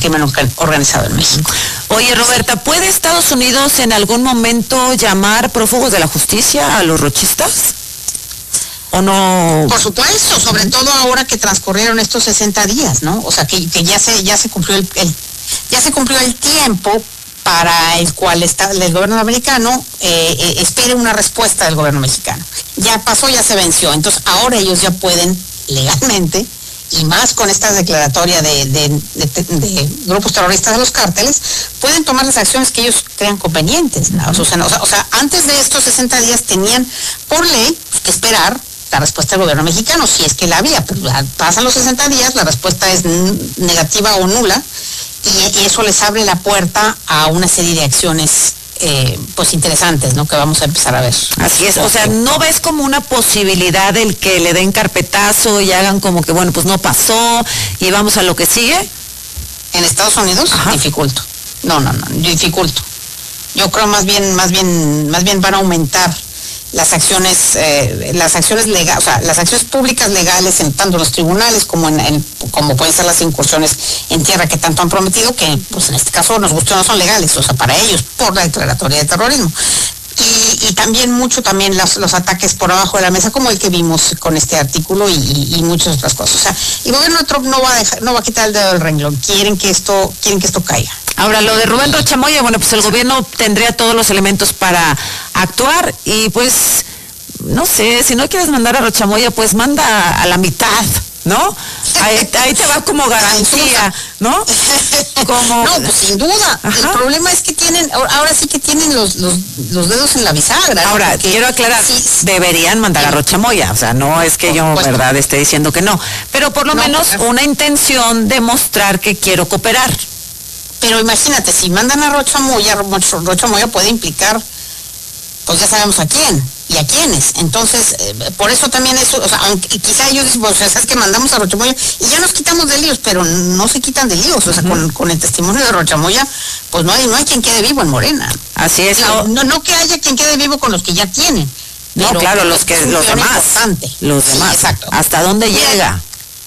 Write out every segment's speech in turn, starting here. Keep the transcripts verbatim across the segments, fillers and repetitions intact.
crimen organizado en México. Oye, Roberta, ¿puede Estados Unidos en algún momento llamar prófugos de la justicia a los rochistas? ¿O no? Por supuesto, sobre todo ahora que transcurrieron estos sesenta días, ¿no? O sea, que, que ya se ya se cumplió el, el ya se cumplió el tiempo para el cual está el gobierno americano eh, eh, espere una respuesta del gobierno mexicano. Ya pasó, ya se venció. Entonces, ahora ellos ya pueden legalmente, y más con esta declaratoria de, de, de, de, de grupos terroristas de los cárteles, pueden tomar las acciones que ellos crean convenientes, ¿no? O sea, o sea, o sea, antes de estos sesenta días tenían por ley pues, que esperar la respuesta del gobierno mexicano, si es que la había. Pero pasan los sesenta días, la respuesta es negativa o nula, y, y eso les abre la puerta a una serie de acciones Eh, pues interesantes, ¿no? Que vamos a empezar a ver. Así es, o sea, ¿no ves como una posibilidad el que le den carpetazo y hagan como que, bueno, pues no pasó y vamos a lo que sigue? En Estados Unidos, Ajá. dificulto. No, no, no, dificulto. Yo creo más bien, más bien, más bien van a aumentar las acciones, eh, las acciones legales, o sea, las acciones públicas legales en tanto los tribunales como en, en como pueden ser las incursiones en tierra que tanto han prometido, que pues en este caso nos gustó, no son legales, o sea, para ellos, por la declaratoria de terrorismo. Y, y también mucho también los, los ataques por abajo de la mesa, como el que vimos con este artículo y, y, y muchas otras cosas. O sea, el gobierno de Trump no va a dejar, no va a quitar el dedo del renglón. Quieren que esto, quieren que esto caiga. Ahora, lo de Rubén Rocha Moya, bueno, pues el gobierno tendría todos los elementos para actuar y pues, no sé, si no quieres mandar a Rocha Moya, pues manda a la mitad, ¿no? Ahí, ahí te va como garantía, ¿no? Como... No, pues sin duda. Ajá. El problema es que tienen, ahora sí que tienen los, los, los dedos en la bisagra. Ahora, porque, quiero aclarar, sí, deberían mandar sí. a Rocha Moya, o sea, no es que yo, supuesto. verdad, esté diciendo que no, pero por lo no, menos pero... una intención de mostrar que quiero cooperar. Pero imagínate, si mandan a Rocha Moya, Rocha Moya puede implicar, pues ya sabemos a quién y a quiénes. Entonces, eh, por eso también eso, o sea, aunque quizá ellos dicen, pues, ¿sabes que mandamos a Rocha Moya y ya nos quitamos de líos? Pero no se quitan de líos, o sea, uh-huh. con, con el testimonio de Rocha Moya, pues no hay, no hay quien quede vivo en Morena. Así es. No, no, no que haya quien quede vivo con los que ya tienen. No, pero, claro, los que, los demás. Importante. Los sí, demás. Exacto. ¿Hasta dónde Mira, llega?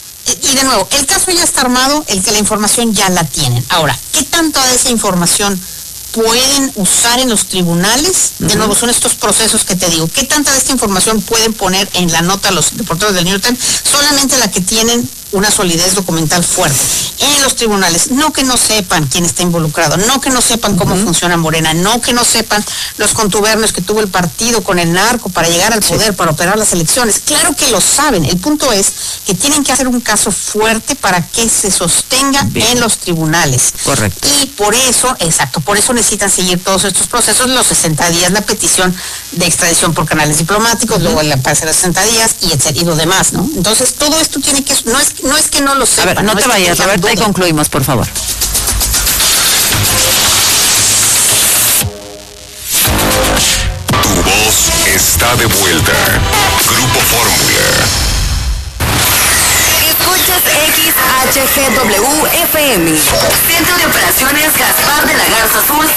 Y de nuevo, el caso ya está armado, el que la información ya la tienen. Ahora, ¿qué tanto de esa información pueden usar en los tribunales? De uh-huh. nuevo, son estos procesos que te digo. ¿Qué tanta de esta información pueden poner en la nota los reporteros del New York Times? Solamente la que tienen una solidez documental fuerte en los tribunales. No que no sepan quién está involucrado, no que no sepan cómo uh-huh. funciona Morena, no que no sepan los contubernios que tuvo el partido con el narco para llegar al poder, sí. para operar las elecciones. Claro que lo saben. El punto es que tienen que hacer un caso fuerte para que se sostenga Bien. en los tribunales. Correcto. Y por eso, exacto, por eso necesitan seguir todos estos procesos, los sesenta días, la petición de extradición por canales diplomáticos, uh-huh. luego el pase de los sesenta días y, etcétera, y lo demás, ¿no? Entonces, todo esto tiene que, no es, no es que no lo sepan. A ver, no, no te vayas, Roberta, y concluimos, por favor. Tu voz está de vuelta. Grupo Fórmula. Escuchas X H G W F M. Centro de Operaciones Gaspar de la Garza Azul,